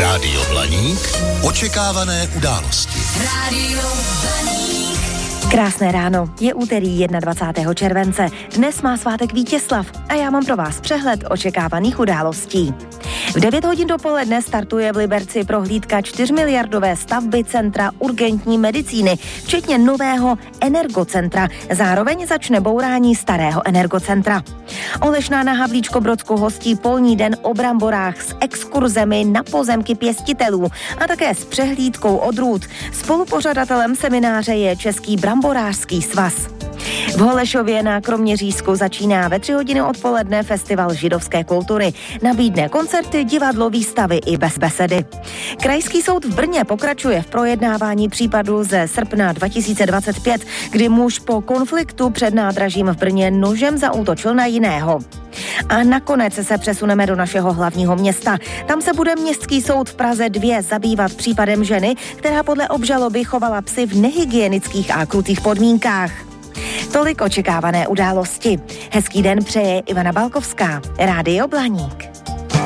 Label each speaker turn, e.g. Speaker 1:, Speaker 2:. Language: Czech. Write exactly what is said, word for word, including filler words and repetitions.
Speaker 1: Rádio Blaník. Očekávané události.
Speaker 2: Rádio Blaník.
Speaker 3: Krásné ráno, je úterý dvacátého prvního července. Dnes má svátek Vítězslav a já mám pro vás přehled očekávaných událostí. V devět hodin dopoledne startuje v Liberci prohlídka čtyřmiliardové stavby Centra urgentní medicíny, včetně nového energocentra. Zároveň začne bourání starého energocentra. Olešná na Havlíčko-Brodsku hostí polní den o bramborách s exkurzemi na pozemky pěstitelů a také s přehlídkou odrůd. Spolupořadatelem semináře je Český bramborářský svaz. V Holešově na Kroměřížsku začíná ve tři hodiny odpoledne festival židovské kultury. Nabídne koncerty, divadlo, výstavy i bez besedy. Krajský soud v Brně pokračuje v projednávání případu ze srpna dva tisíce dvacet pět, kdy muž po konfliktu před nádražím v Brně nožem zaútočil na jiného. A nakonec se přesuneme do našeho hlavního města. Tam se bude Městský soud v Praze dva zabývat případem ženy, která podle obžaloby chovala psy v nehygienických a krutých podmínkách. Tolik očekávané události. Hezký den přeje Ivana Balkovská, Rádio Blaník.